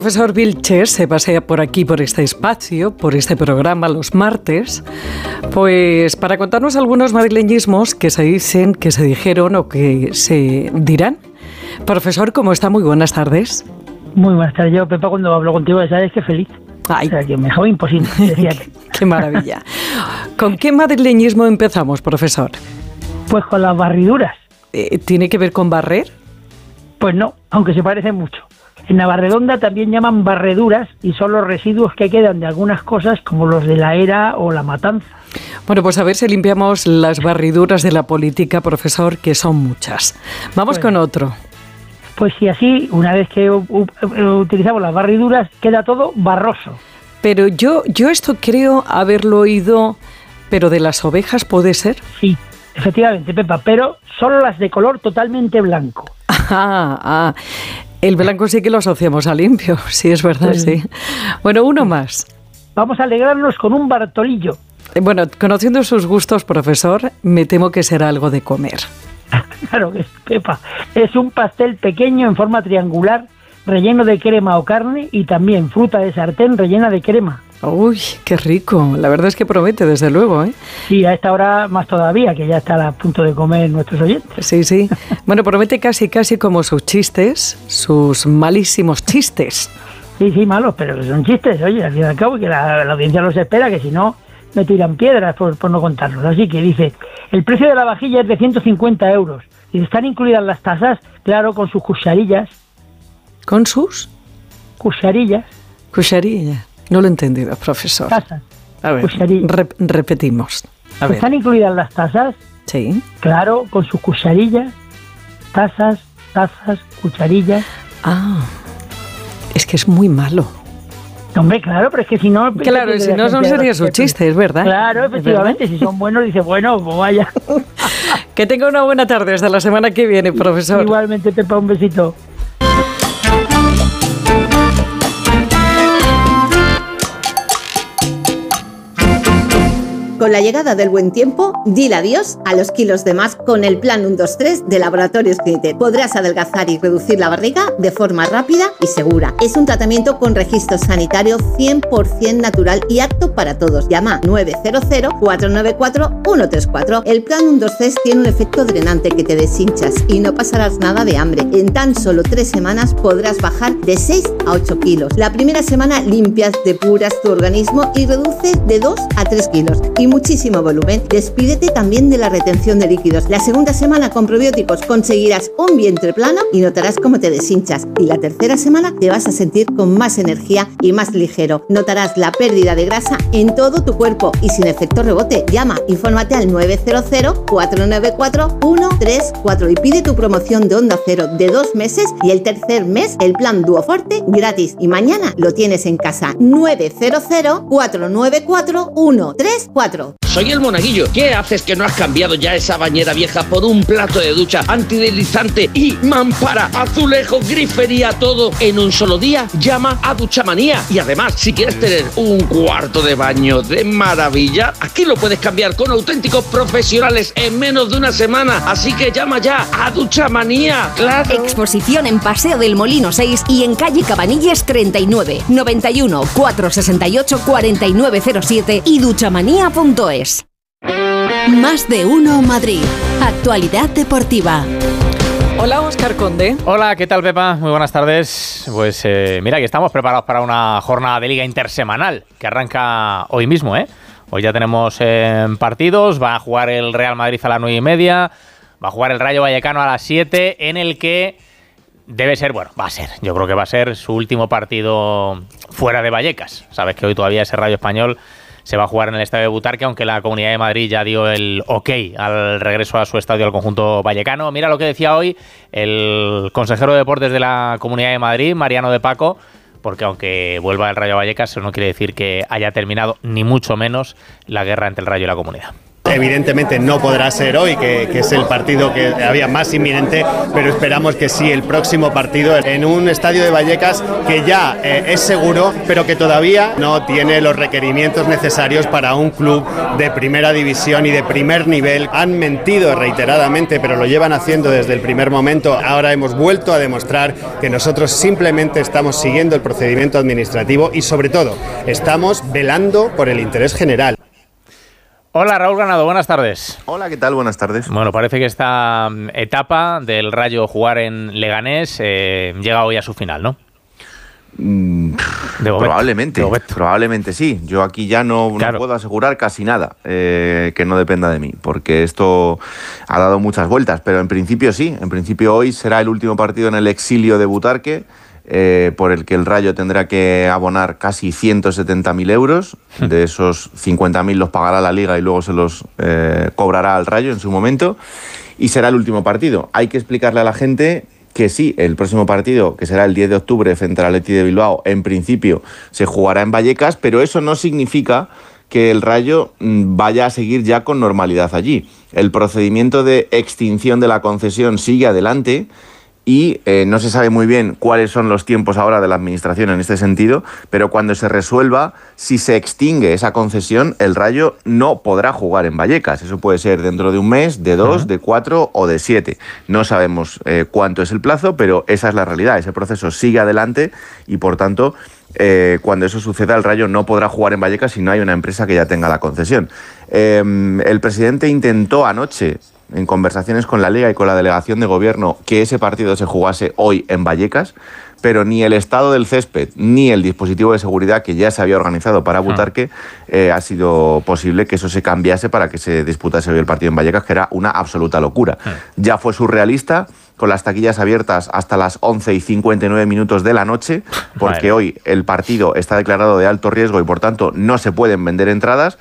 Profesor Vilches se pasea por aquí, por este espacio, por este programa los martes, pues para contarnos algunos madrileñismos que se dicen, que se dijeron o que se dirán. Profesor, ¿cómo está? Muy buenas tardes. Muy buenas tardes. Yo, Pepa, cuando hablo contigo, ya sabes que feliz. Ay. O sea, que mejor imposible. Qué maravilla. ¿Con qué madrileñismo empezamos, profesor? Pues con las barriduras. ¿Tiene que ver con barrer? Pues no, aunque se parecen mucho. En Navarredonda también llaman barreduras y son los residuos que quedan de algunas cosas como los de la era o la matanza. Bueno, pues a ver si limpiamos las barriduras de la política, profesor, que son muchas. Vamos con otro. Pues si así, una vez que utilizamos las barriduras, queda todo barroso. Pero yo esto creo haberlo oído, pero de las ovejas, ¿puede ser? Sí, efectivamente, Pepa, pero solo las de color totalmente blanco. El blanco sí que lo asociamos a limpio, sí, es verdad, sí. Bueno, uno más. Vamos a alegrarnos con un Bartolillo. Bueno, conociendo sus gustos, profesor, me temo que será algo de comer. Claro que es, Pepa. Es un pastel pequeño en forma triangular, relleno de crema o carne y también fruta de sartén rellena de crema. Uy, qué rico. La verdad es que promete, desde luego, ¿eh? Sí, a esta hora más todavía, que ya está a punto de comer nuestros oyentes. Sí, sí. Bueno, promete casi como sus chistes, sus malísimos chistes. Sí, malos, pero que son chistes, oye, al fin y al cabo, que la audiencia los espera, que si no, me tiran piedras por no contarlos. Así que dice, el precio de la vajilla es de 150 euros. Y están incluidas las tasas, claro, con sus cucharillas. ¿Con sus? Cucharillas. Cucharillas. No lo he entendido, profesor. Tasas. A ver, repetimos. A ver. ¿Están incluidas las tasas? Sí. Claro, con sus cucharillas. Tazas, cucharillas. Es que es muy malo. Hombre, claro, pero es que si no... Claro, si no sería su chiste, es verdad. Claro, efectivamente, si son buenos, dice, bueno, pues vaya. Que tenga una buena tarde, hasta la semana que viene, profesor. Igualmente, Pepa, un besito. Con la llegada del buen tiempo, dile adiós a los kilos de más con el Plan 1-2-3 de Laboratorios Clinitet. Podrás adelgazar y reducir la barriga de forma rápida y segura. Es un tratamiento con registro sanitario 100% natural y apto para todos. Llama 900-494-134. El Plan 1-2-3 tiene un efecto drenante que te deshinchas y no pasarás nada de hambre. En tan solo 3 semanas podrás bajar de 6 a 8 kilos. La primera semana limpias, depuras tu organismo y reduces de 2 a 3 kilos. Y muchísimo volumen. Despídete también de la retención de líquidos. La segunda semana con probióticos conseguirás un vientre plano y notarás cómo te deshinchas. Y la tercera semana te vas a sentir con más energía y más ligero. Notarás la pérdida de grasa en todo tu cuerpo y sin efecto rebote. Llama, infórmate al 900-494-134 y pide tu promoción de Onda Cero de 2 meses y el tercer mes el plan Duoforte gratis. Y mañana lo tienes en casa. 900-494-134. Soy el Monaguillo. ¿Qué haces que no has cambiado ya esa bañera vieja por un plato de ducha antideslizante y mampara, azulejo, grifería, todo en un solo día? Llama a Duchamanía. Y además, si quieres tener un cuarto de baño de maravilla, aquí lo puedes cambiar con auténticos profesionales en menos de una semana. Así que llama ya a Duchamanía. ¡Claro! Exposición en Paseo del Molino 6 y en calle Cabanilles 39, 91 468 4907 y duchamanía.es. Más de uno Madrid. Actualidad deportiva. Hola, Óscar Conde. Hola, ¿qué tal, Pepa? Muy buenas tardes. Pues mira, que estamos preparados para una jornada de liga intersemanal que arranca hoy mismo, ¿eh? Hoy ya tenemos partidos. Va a jugar el Real Madrid a las 9:30. Va a jugar el Rayo Vallecano a las 7, en el que debe ser, yo creo que va a ser su último partido fuera de Vallecas. Sabes que hoy todavía ese Rayo Español se va a jugar en el Estadio de Butarque, aunque la Comunidad de Madrid ya dio el ok al regreso a su estadio al conjunto vallecano. Mira lo que decía hoy el consejero de Deportes de la Comunidad de Madrid, Mariano de Paco, porque aunque vuelva el Rayo Vallecas, eso no quiere decir que haya terminado, ni mucho menos, la guerra entre el Rayo y la Comunidad. Evidentemente no podrá ser hoy, que es el partido que había más inminente, pero esperamos que sí el próximo partido en un estadio de Vallecas que ya es seguro, pero que todavía no tiene los requerimientos necesarios para un club de primera división y de primer nivel. Han mentido reiteradamente, pero lo llevan haciendo desde el primer momento. Ahora hemos vuelto a demostrar que nosotros simplemente estamos siguiendo el procedimiento administrativo y sobre todo estamos velando por el interés general. Hola Raúl Granado, buenas tardes. Hola, ¿qué tal? Buenas tardes. Bueno, parece que esta etapa del Rayo jugar en Leganés llega hoy a su final, ¿no? Probablemente sí. Yo aquí ya no puedo asegurar casi nada que no dependa de mí, porque esto ha dado muchas vueltas, pero en principio sí. En principio hoy será el último partido en el exilio de Butarque, por el que el Rayo tendrá que abonar casi 170.000 euros. De esos 50.000 los pagará la Liga y luego se los cobrará al Rayo en su momento, y será el último partido. Hay que explicarle a la gente que sí, el próximo partido, que será el 10 de octubre frente al Athletic de Bilbao, en principio se jugará en Vallecas, pero eso no significa que el Rayo vaya a seguir ya con normalidad allí. El procedimiento de extinción de la concesión sigue adelante y no se sabe muy bien cuáles son los tiempos ahora de la Administración en este sentido, pero cuando se resuelva si se extingue esa concesión, el Rayo no podrá jugar en Vallecas. Eso puede ser dentro de un mes, de 2, de 4 o de 7. No sabemos cuánto es el plazo, pero esa es la realidad. Ese proceso sigue adelante y, por tanto, cuando eso suceda, el Rayo no podrá jugar en Vallecas si no hay una empresa que ya tenga la concesión. El presidente intentó anoche, en conversaciones con la Liga y con la delegación de gobierno, que ese partido se jugase hoy en Vallecas, pero ni el estado del césped ni el dispositivo de seguridad que ya se había organizado para Butarque ha sido posible que eso se cambiase para que se disputase hoy el partido en Vallecas, que era una absoluta locura. Ya fue surrealista, con las taquillas abiertas hasta las 11:59 de la noche, porque hoy el partido está declarado de alto riesgo y por tanto no se pueden vender entradas.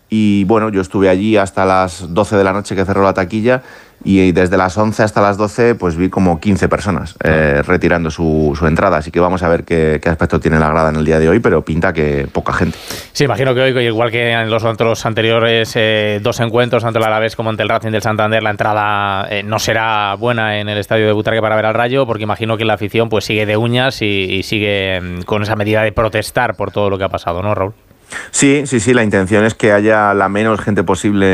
Y bueno, yo estuve allí hasta las 12 de la noche que cerró la taquilla, y desde las 11 hasta las 12 pues vi como 15 personas retirando su entrada. Así que vamos a ver qué aspecto tiene la grada en el día de hoy, pero pinta que poca gente. Sí, imagino que hoy, igual que en los anteriores dos encuentros, tanto el Alavés como ante el Racing del Santander, la entrada no será buena en el estadio de Butarque para ver al Rayo, porque imagino que la afición pues sigue de uñas y sigue con esa medida de protestar por todo lo que ha pasado, ¿no, Raúl? Sí, la intención es que haya la menos gente posible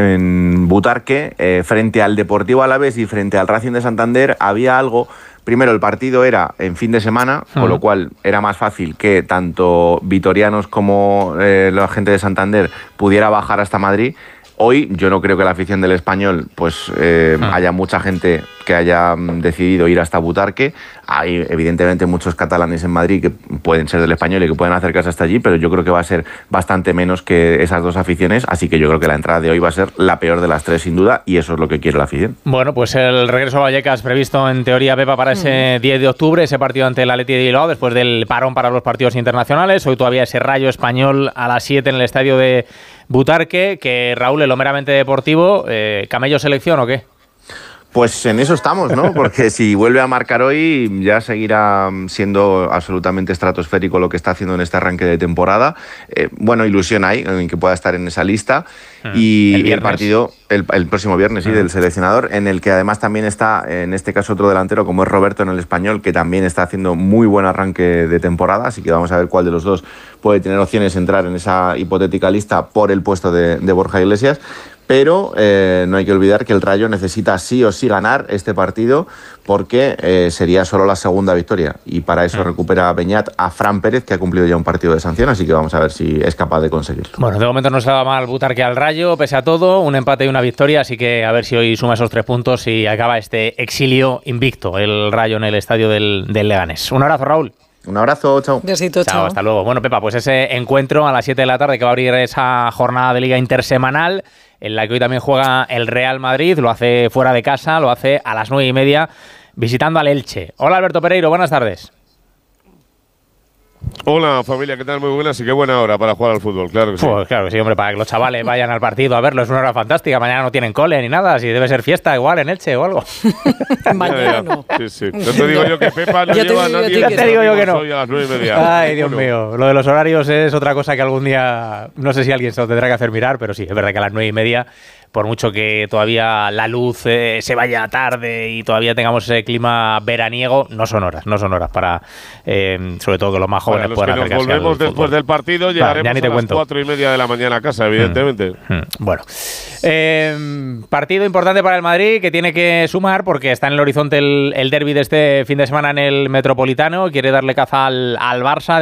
en Butarque. Frente al Deportivo Alavés y frente al Racing de Santander había algo. Primero, el partido era en fin de semana, con lo cual era más fácil que tanto vitorianos como la gente de Santander pudiera bajar hasta Madrid. Hoy yo no creo que la afición del Español pues haya mucha gente que haya decidido ir hasta Butarque. Hay evidentemente muchos catalanes en Madrid que pueden ser del Español y que pueden acercarse hasta allí, pero yo creo que va a ser bastante menos que esas dos aficiones, así que yo creo que la entrada de hoy va a ser la peor de las tres sin duda, y eso es lo que quiere la afición. Bueno, pues el regreso a Vallecas previsto en teoría, Pepa, para ese 10 de octubre, ese partido ante el Athletic de Bilbao, después del parón para los partidos internacionales. Hoy todavía ese Rayo Español a las 7 en el estadio de Butarque, que Raúl, en lo meramente deportivo, ¿camello selección o qué? Pues en eso estamos, ¿no? Porque si vuelve a marcar hoy, ya seguirá siendo absolutamente estratosférico lo que está haciendo en este arranque de temporada. Bueno, ilusión hay en que pueda estar en esa lista. Y el partido, el próximo viernes, sí, del seleccionador, en el que además también está, en este caso, otro delantero como es Roberto en el Español, que también está haciendo muy buen arranque de temporada. Así que vamos a ver cuál de los dos puede tener opciones de entrar en esa hipotética lista por el puesto de Borja Iglesias. Pero no hay que olvidar que el Rayo necesita sí o sí ganar este partido, porque sería solo la segunda victoria, y para eso recupera Beñat a Fran Pérez, que ha cumplido ya un partido de sanción, así que vamos a ver si es capaz de conseguirlo. Bueno, de momento no se va mal Butarque al Rayo, pese a todo, un empate y una victoria, así que a ver si hoy suma esos 3 puntos y acaba este exilio invicto, el Rayo en el estadio del Leganés. Un abrazo, Raúl. Un abrazo, chao. Besito, chao. Hasta luego. Bueno, Pepa, pues ese encuentro a las 7 de la tarde que va a abrir esa jornada de Liga Intersemanal, en la que hoy también juega el Real Madrid, lo hace fuera de casa, lo hace a las 9:30, visitando al Elche. Hola, Alberto Pereiro, buenas tardes. Hola familia, ¿qué tal? Muy buenas y qué buena hora para jugar al fútbol, claro que sí. Pues claro que sí, hombre, para que los chavales vayan al partido a verlo, es una hora fantástica. Mañana no tienen cole ni nada, si debe ser fiesta igual en Elche o algo. Mañana no. Sí. No te digo yo que Pepa no lleva a nadie. Ya te digo yo que no. Hoy a las 9:30. Ay, Dios mío. Lo de los horarios es otra cosa que algún día, no sé si alguien se lo tendrá que hacer mirar, pero sí, es verdad que a las 9:30, por mucho que todavía la luz se vaya tarde y todavía tengamos ese clima veraniego, no son horas para, sobre todo que los más jóvenes puedan acercarse al fútbol. Volvemos después del partido, llegaremos a las 4:30 de la mañana a casa, evidentemente. Bueno, partido importante para el Madrid que tiene que sumar porque está en el horizonte el derbi de este fin de semana en el Metropolitano, quiere darle caza al Barça.